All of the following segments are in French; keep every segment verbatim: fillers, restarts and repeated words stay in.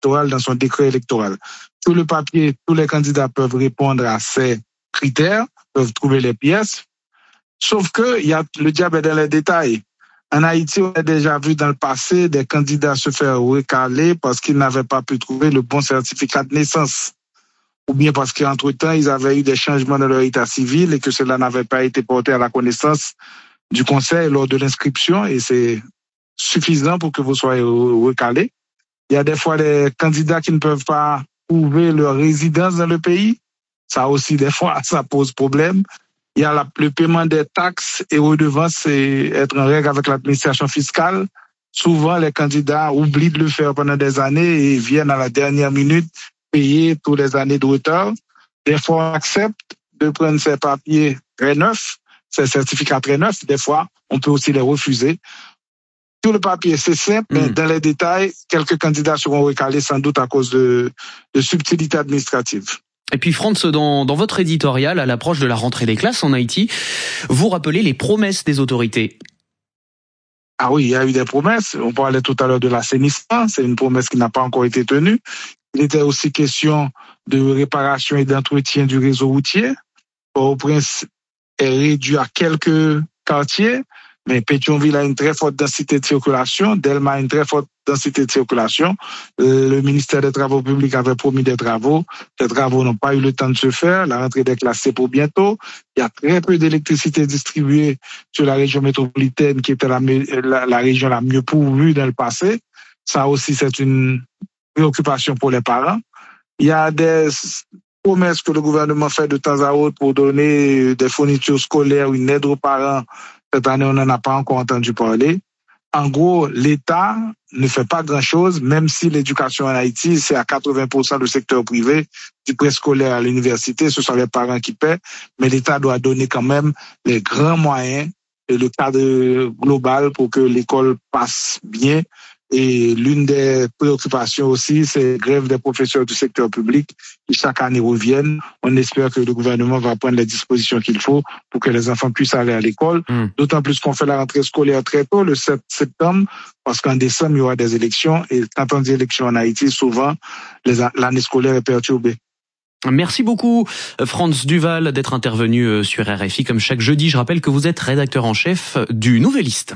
électoral dans son décret électoral. Sur le papier, tous les candidats peuvent répondre à ces critères, peuvent trouver les pièces, sauf que il y a le diable est dans les détails. En Haïti, on a déjà vu dans le passé des candidats se faire recaler parce qu'ils n'avaient pas pu trouver le bon certificat de naissance. Ou bien parce qu'entre-temps, ils avaient eu des changements dans leur état civil et que cela n'avait pas été porté à la connaissance du conseil lors de l'inscription, et c'est suffisant pour que vous soyez recalés. Il y a des fois des candidats qui ne peuvent pas trouver leur résidence dans le pays. Ça aussi, des fois, ça pose problème. Il y a la, le paiement des taxes et redevances et être en règle avec l'administration fiscale. Souvent, les candidats oublient de le faire pendant des années et viennent à la dernière minute payer toutes les années de retard. Des fois, on accepte de prendre ces papiers très neufs, ces certificats très neufs. Des fois, on peut aussi les refuser. Sur le papier, c'est simple, mmh. mais dans les détails, quelques candidats seront recalés sans doute à cause de, de subtilités administratives. Et puis Frantz, dans, dans votre éditorial, à l'approche de la rentrée des classes en Haïti, vous rappelez les promesses des autorités. Ah oui, il y a eu des promesses. On parlait tout à l'heure de l'assainissement. C'est une promesse qui n'a pas encore été tenue. Il était aussi question de réparation et d'entretien du réseau routier. Port-au-Prince est réduit à quelques quartiers, mais Pétionville a une très forte densité de circulation. Delma a une très forte densité de circulation. Le ministère des Travaux publics avait promis des travaux. Les travaux n'ont pas eu le temps de se faire. La rentrée des classes, c'est pour bientôt. Il y a très peu d'électricité distribuée sur la région métropolitaine, qui était la, la, la région la mieux pourvue dans le passé. Ça aussi, c'est une préoccupation pour les parents. Il y a des promesses que le gouvernement fait de temps à autre pour donner des fournitures scolaires, une aide aux parents. Cette année, on n'en a pas encore entendu parler. En gros, l'État ne fait pas grand-chose, même si l'éducation en Haïti, c'est à quatre-vingts pour cent le secteur privé, du préscolaire à l'université, ce sont les parents qui paient, mais l'État doit donner quand même les grands moyens et le cadre global pour que l'école passe bien. Et l'une des préoccupations aussi, c'est la grève des professeurs du secteur public qui chaque année reviennent. On espère que le gouvernement va prendre les dispositions qu'il faut pour que les enfants puissent aller à l'école. Mmh. D'autant plus qu'on fait la rentrée scolaire très tôt, le sept septembre, parce qu'en décembre, il y aura des élections. Et quand on dit élections en Haïti, souvent, les, l'année scolaire est perturbée. Merci beaucoup Frantz Duval d'être intervenu sur R F I comme chaque jeudi. Je rappelle que vous êtes rédacteur en chef du Nouvelliste.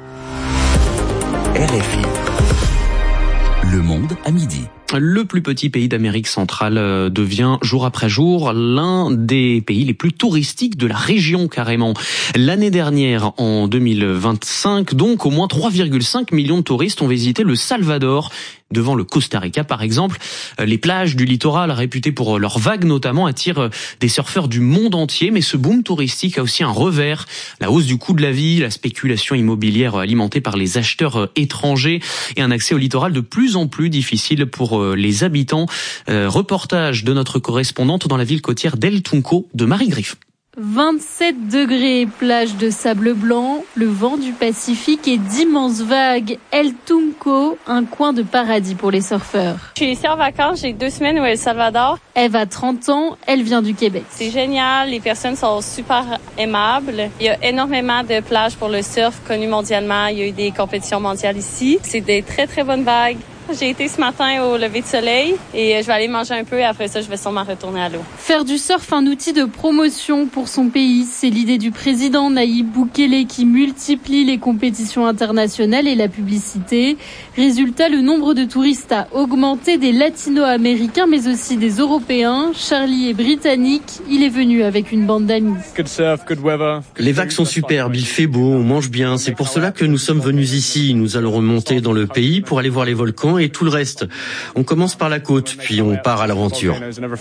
R F I. Le monde à midi. Le plus petit pays d'Amérique centrale devient jour après jour l'un des pays les plus touristiques de la région carrément. L'année dernière, en deux mille vingt-cinq, donc au moins trois virgule cinq millions de touristes ont visité le Salvador. Devant le Costa Rica, par exemple, les plages du littoral, réputées pour leurs vagues notamment, attirent des surfeurs du monde entier. Mais ce boom touristique a aussi un revers. La hausse du coût de la vie, la spéculation immobilière alimentée par les acheteurs étrangers et un accès au littoral de plus en plus difficile pour les habitants. Euh, reportage de notre correspondante dans la ville côtière d'El Tunco de Marie Griff. vingt-sept degrés, plage de sable blanc, le vent du Pacifique et d'immenses vagues. El Tunco, un coin de paradis pour les surfeurs. Je suis ici en vacances, j'ai deux semaines au El Salvador. Eve a trente ans, elle vient du Québec. C'est génial, les personnes sont super aimables. Il y a énormément de plages pour le surf connues mondialement. Il y a eu des compétitions mondiales ici. C'est des très très bonnes vagues. J'ai été ce matin au lever de soleil et je vais aller manger un peu et après ça, je vais sûrement retourner à l'eau. Faire du surf un outil de promotion pour son pays, c'est l'idée du président Nayib Bukele qui multiplie les compétitions internationales et la publicité. Résultat, le nombre de touristes a augmenté, des latino-américains mais aussi des européens. Charlie est britannique, il est venu avec une bande d'amis. Les vagues sont superbes, il fait beau, on mange bien, c'est pour cela que nous sommes venus ici. Nous allons remonter dans le pays pour aller voir les volcans et tout le reste. On commence par la côte, puis on part à l'aventure.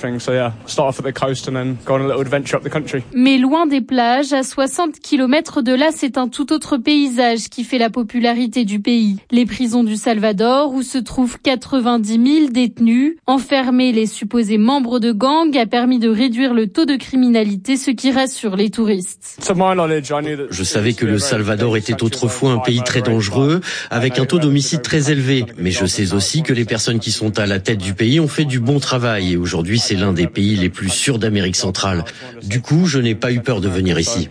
Mais loin des plages, à soixante kilomètres de là, c'est un tout autre paysage qui fait la popularité du pays. Les prisons du Salvador, où se trouvent quatre-vingt-dix mille détenus. Enfermer les supposés membres de gangs a permis de réduire le taux de criminalité, ce qui rassure les touristes. Je savais que le Salvador était autrefois un pays très dangereux, avec un taux d'homicide très élevé, mais je sais sais aussi que les personnes qui sont à la tête du pays ont fait du bon travail et aujourd'hui c'est l'un des pays les plus sûrs d'Amérique centrale. Du coup, je n'ai pas eu peur de venir ici.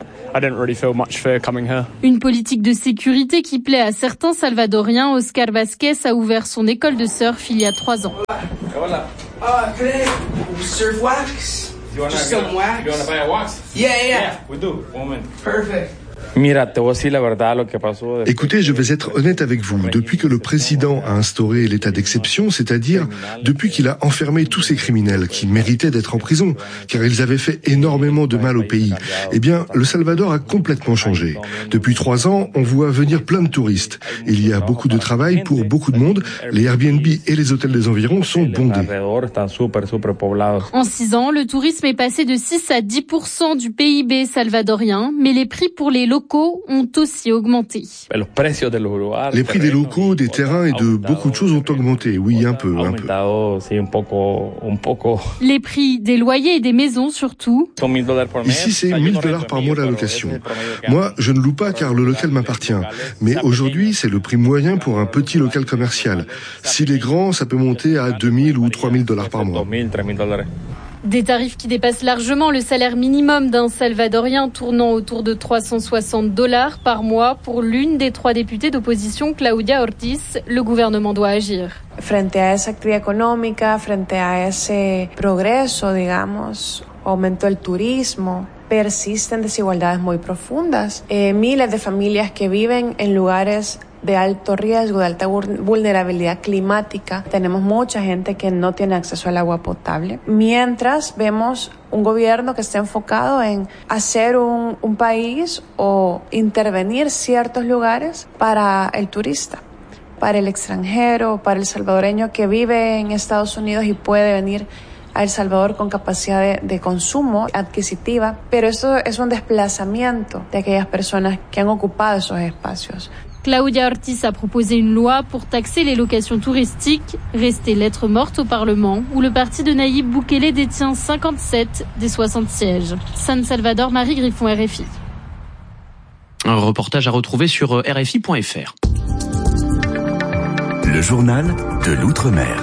Une politique de sécurité qui plaît à certains Salvadoriens. Oscar Vasquez a ouvert son école de surf il y a trois ans. Ah, could I surf wax? Just some wax? You want to buy a wax? Yeah, yeah. Yeah, we do. One minute. Perfect. Écoutez, je vais être honnête avec vous. Depuis que le président a instauré l'état d'exception, c'est-à-dire depuis qu'il a enfermé tous ces criminels qui méritaient d'être en prison, car ils avaient fait énormément de mal au pays, eh bien, le Salvador a complètement changé. Depuis trois ans, on voit venir plein de touristes. Il y a beaucoup de travail pour beaucoup de monde. Les Airbnb et les hôtels des environs sont bondés. En six ans, le tourisme est passé de six à dix pour cent du P I B salvadorien, mais les prix pour les locaux ont aussi augmenté. Les prix des locaux, des terrains et de beaucoup de choses ont augmenté. Oui, un peu, un peu. Les prix des loyers et des maisons surtout. Ici, c'est mille dollars par mois la location. Moi, je ne loue pas car le local m'appartient. Mais aujourd'hui, c'est le prix moyen pour un petit local commercial. S'il est grand, ça peut monter à deux mille ou trois mille dollars par mois. Des tarifs qui dépassent largement le salaire minimum d'un Salvadorien, tournant autour de trois cent soixante dollars par mois. Pour l'une des trois députées d'opposition, Claudia Ortiz, le gouvernement doit agir. Frente a esa actividad económica, frente a ese progreso, digamos, aumentó el turismo, persisten desigualdades muy profundas. Eh, miles de familias que viven en lugares de alto riesgo, de alta vulnerabilidad climática. Tenemos mucha gente que no tiene acceso al agua potable. Mientras vemos un gobierno que está enfocado en hacer un, un país o intervenir ciertos lugares para el turista, para el extranjero, para el salvadoreño que vive en Estados Unidos y puede venir a El Salvador con capacidad de, de consumo adquisitiva. Pero esto es un desplazamiento de aquellas personas que han ocupado esos espacios. Claudia Ortiz a proposé une loi pour taxer les locations touristiques, restée lettre morte au Parlement, où le parti de Nayib Bukele détient cinquante-sept des soixante sièges. San Salvador, Marie Griffon, R F I. Un reportage à retrouver sur R F I point F R. Le journal de l'Outre-mer.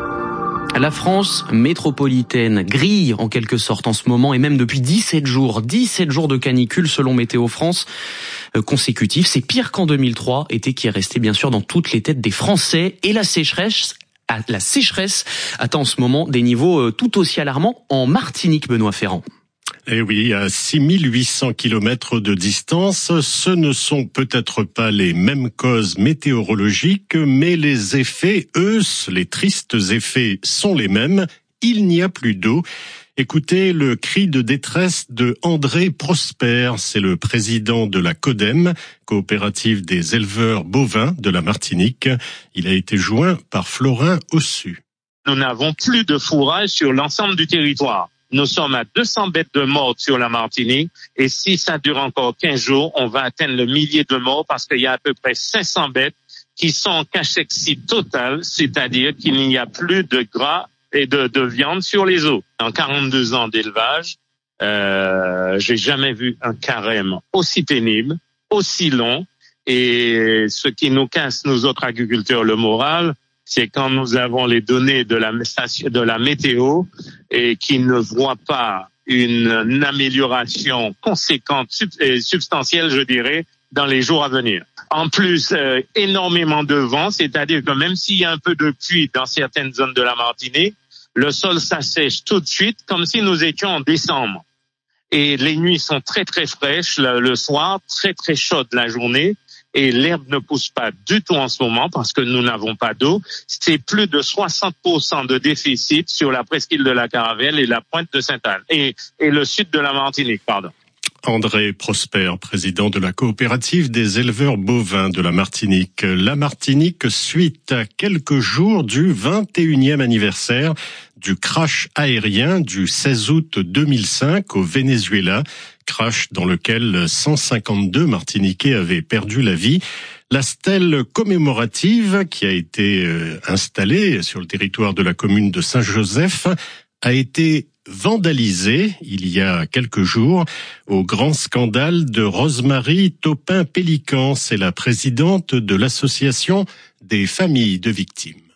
La France métropolitaine grille en quelque sorte en ce moment et même depuis dix-sept jours. dix-sept jours de canicule selon Météo France consécutifs. C'est pire qu'en deux mille trois, été qui est resté bien sûr dans toutes les têtes des Français. Et la sécheresse, la sécheresse atteint en ce moment des niveaux tout aussi alarmants en Martinique, Benoît Ferrand. Eh oui, à six mille huit cents kilomètres de distance, ce ne sont peut-être pas les mêmes causes météorologiques, mais les effets, eux, les tristes effets sont les mêmes. Il n'y a plus d'eau. Écoutez le cri de détresse de André Prosper, c'est le président de la CODEM, coopérative des éleveurs bovins de la Martinique. Il a été joint par Florin Ossu. Nous n'avons plus de fourrage sur l'ensemble du territoire. Nous sommes à deux cents bêtes de mortes sur la Martinique et si ça dure encore quinze jours, on va atteindre le millier de morts parce qu'il y a à peu près cinq cents bêtes qui sont en cachexie totale, c'est-à-dire qu'il n'y a plus de gras et de, de viande sur les os. En quarante-deux ans d'élevage, euh, j'ai jamais vu un carême aussi pénible, aussi long et ce qui nous casse, nous autres agriculteurs, le moral, c'est quand nous avons les données de la, de la météo et qui ne voient pas une, une amélioration conséquente et substantielle, je dirais, dans les jours à venir. En plus, euh, énormément de vent, c'est-à-dire que même s'il y a un peu de pluie dans certaines zones de la Martinique, le sol s'assèche tout de suite comme si nous étions en décembre. Et les nuits sont très très fraîches le, le soir, très très chaudes la journée. Et l'herbe ne pousse pas du tout en ce moment parce que nous n'avons pas d'eau. C'est plus de soixante pour cent de déficit sur la presqu'île de la Caravelle et la pointe de Sainte-Anne et, et le sud de la Martinique, pardon. André Prosper, président de la coopérative des éleveurs bovins de la Martinique. La Martinique, suite à quelques jours du vingt et unième anniversaire du crash aérien du seize août deux mille cinq au Venezuela, crash dans lequel cent cinquante-deux Martiniquais avaient perdu la vie. La stèle commémorative qui a été installée sur le territoire de la commune de Saint-Joseph a été vandalisée il y a quelques jours au grand scandale de Rosemary Taupin-Pélican. C'est la présidente de l'association des familles de victimes.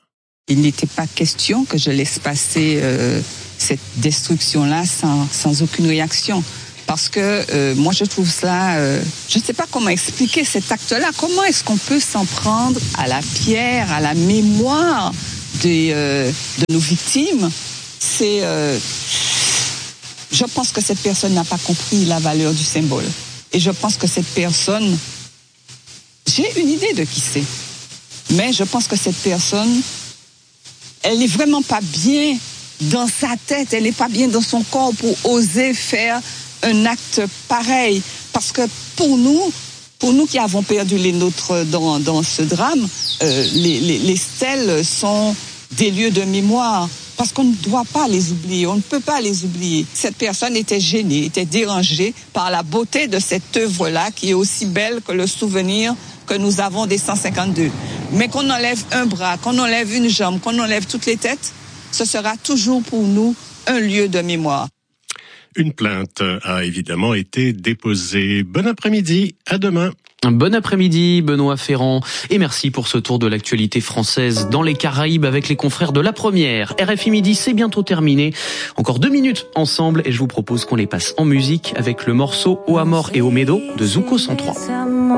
Il n'était pas question que je laisse passer euh, cette destruction-là sans, sans aucune réaction. Parce que euh, moi, je trouve ça... Euh, je ne sais pas comment expliquer cet acte-là. Comment est-ce qu'on peut s'en prendre à la pierre, à la mémoire des, euh, de nos victimes? C'est... Euh, je pense que cette personne n'a pas compris la valeur du symbole. Et je pense que cette personne... J'ai une idée de qui c'est. Mais je pense que cette personne, elle n'est vraiment pas bien dans sa tête. Elle n'est pas bien dans son corps pour oser faire un acte pareil. Parce que pour nous, pour nous qui avons perdu les nôtres dans, dans ce drame, euh, les, les, les stèles sont des lieux de mémoire. Parce qu'on ne doit pas les oublier, on ne peut pas les oublier. Cette personne était gênée, était dérangée par la beauté de cette œuvre-là, qui est aussi belle que le souvenir que nous avons des cent cinquante-deux. Mais qu'on enlève un bras, qu'on enlève une jambe, qu'on enlève toutes les têtes, ce sera toujours pour nous un lieu de mémoire. Une plainte a évidemment été déposée. Bon après-midi, à demain. Bon après-midi, Benoît Ferrand, et merci pour ce tour de l'actualité française dans les Caraïbes avec les confrères de La Première. R F I Midi, c'est bientôt terminé. Encore deux minutes ensemble et je vous propose qu'on les passe en musique avec le morceau Au Amor et au Medo de Zuko cent trois.